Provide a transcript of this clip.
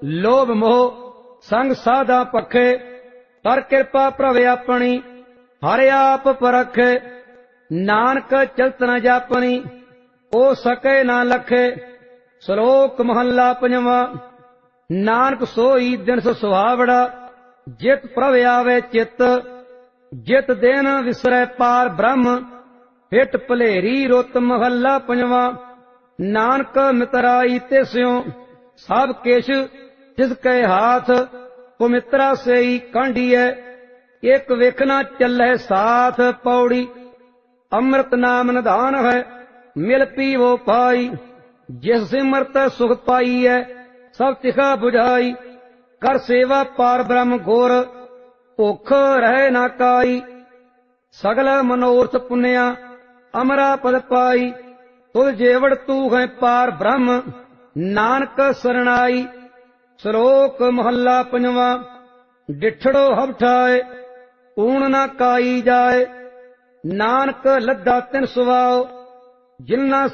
लोभ मोह संग साधा पखे, कर कृपा प्रभ अपनी हर आप परखे। नानक चलत न जापनी ओ सके ना लखे। श्लोक महला पंजवा। नानक सोई दिन सुहावड़ा, जित प्रभ आवे चित। जित दिन विसरै पार ब्रह्म, हिट भलेरी रुत। महला पंजवा। नानक मितराई तिस्यों सब किश तिसके हाथ। पमित्रा सेई कांढिए, एक वेखना चलै साथ। पौड़ी। अमृत नाम निधान है, मिल पीवो पाई। जिस सिमरत सुख पाई है, सब तिखा बुझाई। कर सेवा पार ब्रह्म गुर, भुख रहे ना काई। सगल मनोरथ पुण्या अमरा पद पाई। तुझ जेवड़ तू है पार ब्रह्म, नानक सरणाई। श्लोक महला पंजवा। डिठड़ो हबठाए, ऊण ना काई जाए। नानक लद्दा तिन सुवाओ, जिन्ना